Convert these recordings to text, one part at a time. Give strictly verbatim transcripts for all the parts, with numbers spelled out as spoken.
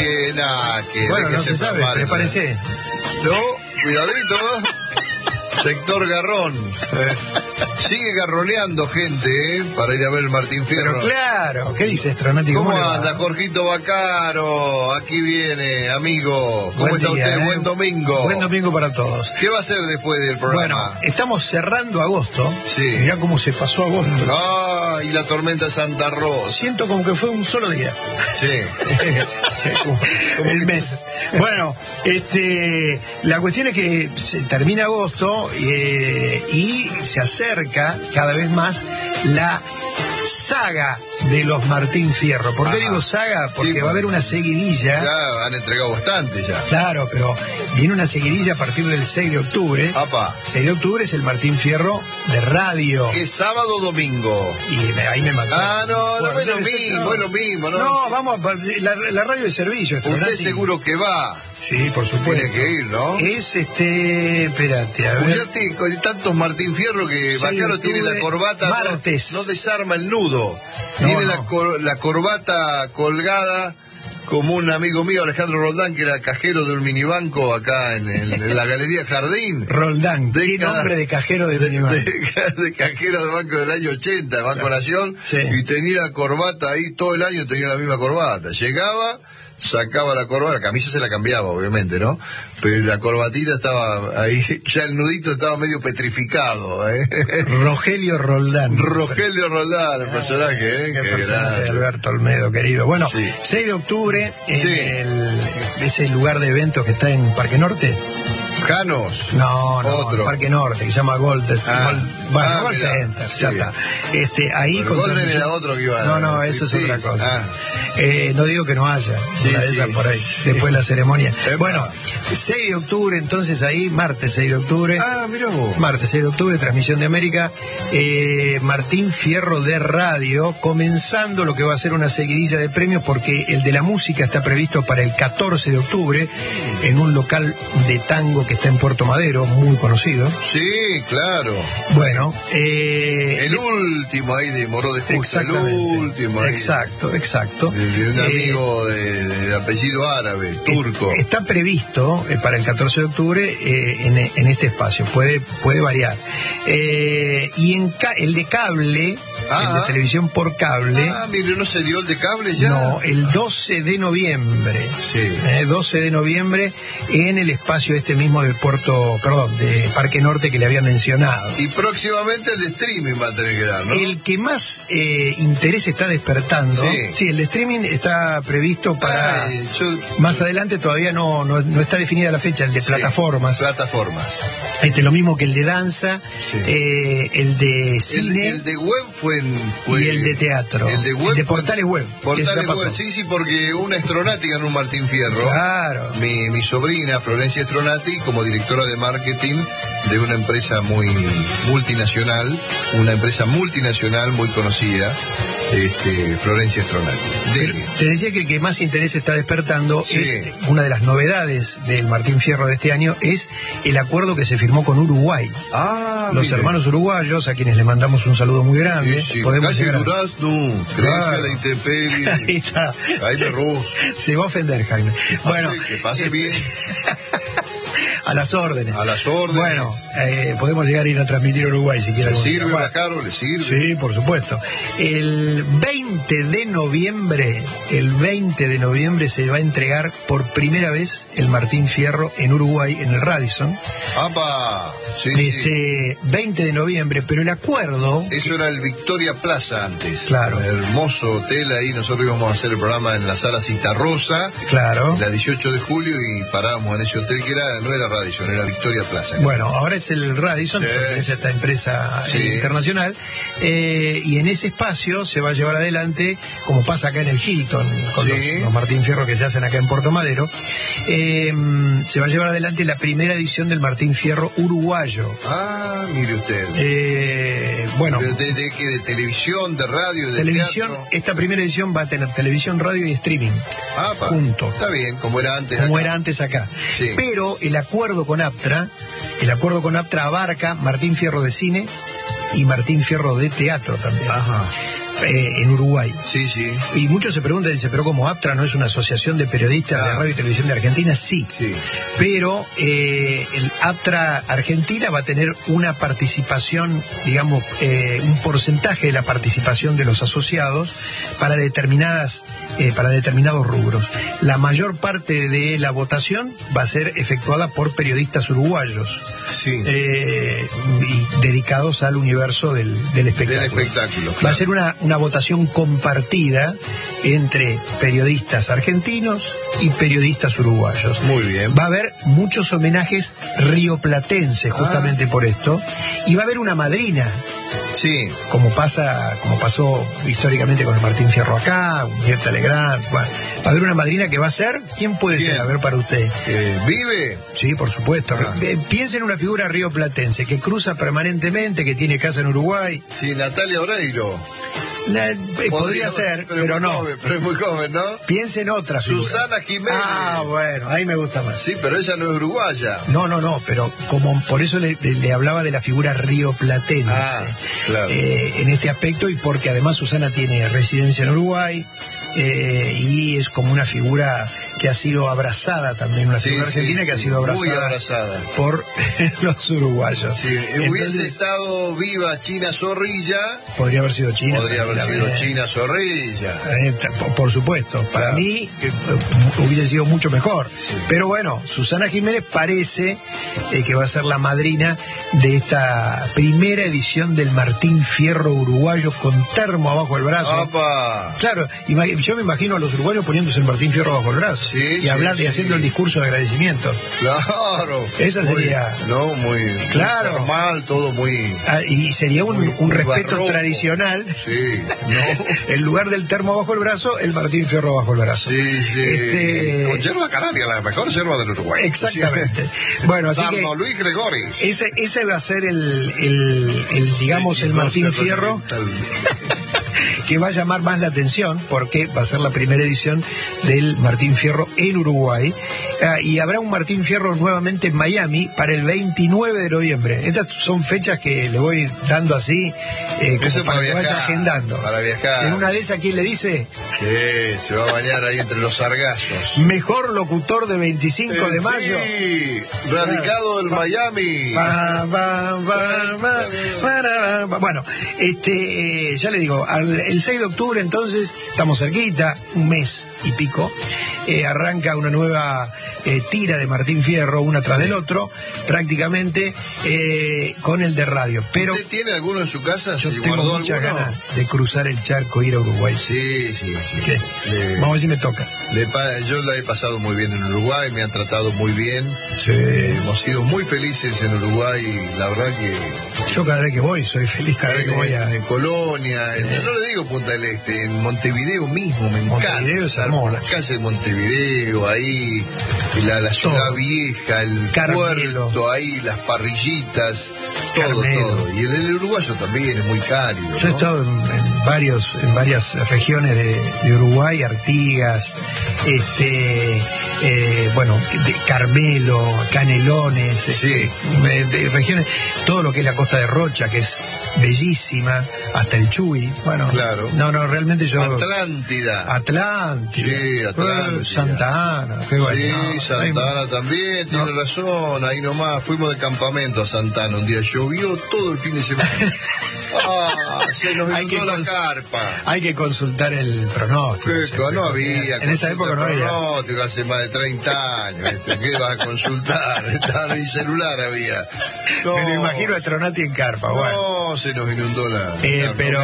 que nada, que bueno, no se sabe, prepárese. No, cuidadito, ¿no? Sector Garrón. Eh, sigue garroneando gente, ¿eh? Para ir a ver el Martín Fierro. Pero claro, ¿qué dice Stronati? ¿Cómo, ¿Cómo anda, Jorgito Bacaro? Aquí viene, amigo. ¿Cómo Buen está día, usted? ¿eh? Buen domingo. Buen domingo para todos. ¿Qué va a hacer después del programa? Bueno, estamos cerrando agosto. Sí. Mirá cómo se pasó agosto. Ah, y la tormenta de Santa Rosa. Siento como que fue un solo día. Sí. como, como el mes. Bueno, este, la cuestión es que se termina agosto eh, y se acerca cada vez más la saga de los Martín Fierro. ¿Por qué Ajá. digo saga? Porque sí, va a haber una seguidilla. Ya han entregado bastante ya. Claro, pero viene una seguidilla a partir del seis de octubre. Apa. seis de octubre es el Martín Fierro de radio. ¿Es sábado o domingo? Y me, ahí me mató. Ah, no, bueno, no es lo mismo, no. es lo mismo. No, no vamos, la, la radio de servicio. Usted seguro que va. Sí, por supuesto. Tiene que ir, ¿no? Es este. Espérate, a ver. Escuchate, con tantos Martín Fierro que Bacaro tiene la corbata. Martes. No, no desarma el nudo. No, tiene no. La, cor, la corbata colgada como un amigo mío, Alejandro Roldán, que era cajero de un minibanco acá en, en, en la Galería Jardín. Roldán, qué nombre de cajero de, de minibanco. De, de cajero de banco del año ochenta, de Banco claro. Nación. Sí. Y tenía la corbata ahí, todo el año tenía la misma corbata. Llegaba, sacaba la corbata, la camisa se la cambiaba, obviamente, ¿no? Pero la corbatita estaba ahí, ya el nudito estaba medio petrificado, ¿eh? Rogelio Roldán. Rogelio Roldán, el ah, personaje, ¿eh? Qué, qué personaje de Alberto Olmedo, querido. Bueno, sí. seis de octubre, en sí. el, ese lugar de eventos que está en Parque Norte. Janos. No, no, otro. Parque Norte, que se llama Golden. Ah. Gold, bueno, ah, Gold Center, sí. ya está. Este, ahí con Golden era otro que iba a... No, no, eso es sí. otra cosa. Ah. Eh, no digo que no haya sí, una de esas sí. por ahí, después de la ceremonia. Epa. Bueno, seis de octubre, entonces ahí, martes seis de octubre. Ah, mirá vos. Martes seis de octubre, transmisión de América. Eh, Martín Fierro de radio, comenzando lo que va a ser una seguidilla de premios, porque el de la música está previsto para el catorce de octubre en un local de tango que está en Puerto Madero, muy conocido. Sí, claro. Bueno, eh, el último ahí de Moró de Justa, el último ahí. Exacto, exacto. De, de un amigo eh, de, de apellido árabe, turco. Está previsto eh, para el catorce de octubre eh, en, en este espacio, puede, puede variar. Eh, y en ca el de cable, ah, el de televisión por cable. Ah, mire, ¿no se dio el de cable ya? No, el doce de noviembre. Sí. Eh, doce de noviembre en el espacio este mismo del puerto, perdón, de Parque Norte que le había mencionado. Y próximamente el de streaming va a tener que dar, ¿no? El que más eh, interés está despertando. Sí. Sí, el de streaming está previsto para... Ay, yo... Más adelante todavía no, no, no está definida la fecha, el de sí, plataformas. Plataformas. Este, lo mismo que el de danza, sí. eh, el de cine. El, el de web fue, en, fue... Y el de teatro. El de, web el de fue, portales web. Portales web, sí, sí, porque una Stronati ganó un Martín Fierro. Claro. Mi, mi sobrina, Florencia Stronati, como directora de marketing de una empresa muy multinacional, una empresa multinacional muy conocida, este, Florencia Stronati. Pero te decía que el que más interés está despertando sí. es una de las novedades del Martín Fierro de este año, es el acuerdo que se firmó con Uruguay. Ah, Los mire. hermanos uruguayos, a quienes le mandamos un saludo muy grande. Sí, sí. Podemos Calle llegar... Durazno, crece a la intemperie. Ahí está. Jaime Ruz. Se va a ofender, Jaime. Que pase, Bueno, que pase bien. A las órdenes. A las órdenes. Bueno, eh, podemos llegar a ir a transmitir a Uruguay si quieren. ¿Le sirve, Bacaro? ¿Le sirve? Sí, por supuesto. El veinte de noviembre, el veinte de noviembre se va a entregar por primera vez el Martín Fierro en Uruguay, en el Radisson. ¡Apa! Sí, este, sí. veinte de noviembre, pero el acuerdo... Eso era el Victoria Plaza antes. Claro. Un hermoso hotel ahí, nosotros íbamos a hacer el programa en la sala Citarrosa. Claro. La dieciocho de julio y parábamos en ese hotel que era, no era Radisson, era Victoria Plaza. Bueno, ahora es el Radisson, sí. pertenece a esta empresa sí. internacional, eh, y en ese espacio se va a llevar adelante, como pasa acá en el Hilton, con sí. los, los Martín Fierro que se hacen acá en Puerto Madero, eh, se va a llevar adelante la primera edición del Martín Fierro uruguayo. Ah, mire usted. Eh, bueno. ¿De, de, de, de, de televisión, de radio, de televisión? Teatro? Esta primera edición va a tener televisión, radio y streaming. Ah, pa. Junto. Está bien, como era antes Como acá. era antes acá. Sí. Pero el acuerdo con Aptra, el acuerdo con Aptra abarca Martín Fierro de cine y Martín Fierro de teatro también. Ajá. eh, en Uruguay. Sí, sí. Y muchos se preguntan, dice, pero como APTRA no es una asociación de periodistas ah. de radio y televisión de Argentina, sí. sí. Pero eh, el APTRA Argentina va a tener una participación, digamos, eh, un porcentaje de la participación de los asociados para determinadas, eh, para determinados rubros. La mayor parte de la votación va a ser efectuada por periodistas uruguayos. Sí. Eh, y dedicados al universo del, del espectáculo. Del espectáculo, claro. Va a ser una, una votación compartida entre periodistas argentinos y periodistas uruguayos. Muy bien. Va a haber muchos homenajes rioplatenses justamente ah. por esto, y va a haber una madrina. Sí. Como pasa, como pasó históricamente con el Martín Fierro acá, Mirta Legrand. Bueno, va a haber una madrina que va a ser, ¿quién puede ¿Quién? ser? A ver, para usted. Eh, ¿Vive? Sí, por supuesto. Ah. Piensa en una figura rioplatense que cruza permanentemente, que tiene casa en Uruguay. Sí, Natalia Oreiro. La, podría, podría ser, pero, pero no. Joven, pero es muy joven, ¿no? Piense en otra figura. Susana Jiménez. Ah, bueno, ahí me gusta más. Sí, pero ella no es uruguaya. No, no, no, pero como por eso le, le hablaba de la figura rioplatense. Ah, claro. Eh, en este aspecto, y porque además Susana tiene residencia en Uruguay. Eh, y es como una figura que ha sido abrazada también, una sí, figura sí, argentina sí, que ha sido abrazada, muy abrazada por los uruguayos. Sí, Entonces, hubiese estado viva China Zorrilla. Podría haber sido China. Podría haber sido eh, China Zorrilla. Eh, por supuesto. Para claro. mí eh, hubiese sido mucho mejor. Sí. Pero bueno, Susana Jiménez parece eh, que va a ser la madrina de esta primera edición del Martín Fierro uruguayo con termo abajo el brazo. ¡Opa! Claro, yo me imagino a los uruguayos poniéndose el Martín Fierro bajo el brazo sí, y sí, hablando sí. y haciendo el discurso de agradecimiento. Claro. Esa sería. Muy, no, muy, claro. muy normal, todo muy. Ah, y sería un, muy, un muy respeto barroco. Tradicional. Sí. No. En lugar del termo bajo el brazo, el Martín Fierro bajo el brazo. Sí, sí. Este... Con yerba canaria, la mejor yerba del Uruguay. Exactamente. Sí. Bueno, así Darno que. Luis Gregoris. Ese, ese va a ser el, el, el digamos, sí, el Martín no Fierro. Que va a llamar más la atención porque va a ser la primera edición del Martín Fierro en Uruguay, uh, y habrá un Martín Fierro nuevamente en Miami para el veintinueve de noviembre. Estas son fechas que le voy dando así eh, como Eso para, para que viajar, vaya agendando. Para viajar. En una de esas, ¿quién le dice? Sí, se va a bañar ahí entre los sargazos. Mejor locutor de veinticinco eh, de mayo. Sí, radicado en Miami. Va, va, va, va, va, va. Bueno, este, eh, ya le digo, al, el seis de octubre entonces, estamos cerquita, un mes y pico, eh, arranca una nueva eh, tira de Martín Fierro, una tras del otro, prácticamente eh, con el de radio. Pero ¿usted tiene alguno en su casa? Yo ¿Se tengo muchas alguno? ganas de cruzar el charco e ir a Uruguay. Sí, sí, sí. ¿Qué? Le, Vamos a ver si me toca. Le, yo la he pasado muy bien en Uruguay, me han tratado muy bien. Sí. Eh, hemos sido muy felices en Uruguay y la verdad que... Yo cada vez que voy, soy feliz cada en, vez que voy a... En Colonia, sí. en, no le digo Punta del Este, en Montevideo mismo, me Montevideo encanta. Es las calles de Montevideo, ahí, la, la ciudad todo. Vieja, el Carmelo. Puerto, ahí, las parrillitas, todo, Carmelo. todo. Y el, el uruguayo también es muy cálido. Yo ¿no? he estado en, en varios, en varias regiones de, de Uruguay, Artigas, este, eh, bueno, de Carmelo, Canelones, sí. este, de, de regiones, todo lo que es la costa de Rocha, que es bellísima, hasta el Chuy, bueno, claro. no, no, realmente yo... Atlántida. Atlántida. Sí, Atlántida. Santa Ana, qué bueno. Sí, no, Santa hay... Ana también, tiene no. razón, ahí nomás, fuimos de campamento a Santa Ana un día, llovió todo el fin de semana. Ah, se nos inundó la carpa. Hay que consultar el pronóstico. ¿Qué? No había. En esa época no había. Pronóstico hace más de treinta años. ¿Este? ¿Qué vas a consultar? Estaba en celular había. No. Me lo imagino a Tronati en carpa. No, bueno. se nos inundó la. Eh, la pero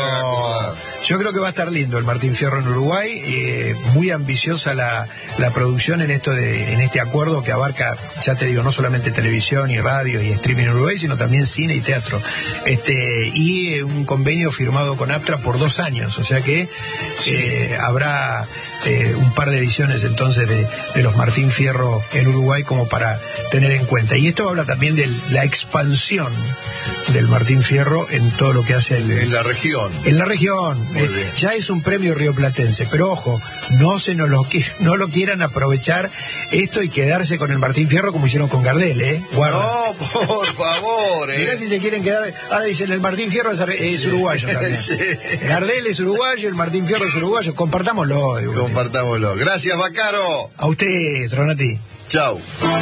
yo creo que va a estar lindo el Martín Fierro en Uruguay. Eh, muy ambiciosa la, la producción en esto de en este acuerdo que abarca, ya te digo, no solamente televisión y radio y streaming en Uruguay, sino también cine y teatro. Este y eh, un convenio firmado con APTRA por dos años, o sea que sí. eh, habrá eh, un par de ediciones entonces de, de los Martín Fierro en Uruguay como para tener en cuenta. Y esto habla también de la expansión del Martín Fierro en en todo lo que hace el, en la región. En la región. Eh, ya es un premio rioplatense, pero ojo, no se nos lo, no lo quieran aprovechar esto y quedarse con el Martín Fierro como hicieron con Gardel, ¿eh? Guarda. No, por favor, ¿eh? Mirá si se quieren quedar. Ahora dicen el Martín Fierro es, es sí. uruguayo también. Sí. Gardel es uruguayo, el Martín Fierro es uruguayo. Compartámoslo. Compartámoslo. Gracias, Baccaro. A usted, Tronati. Chau.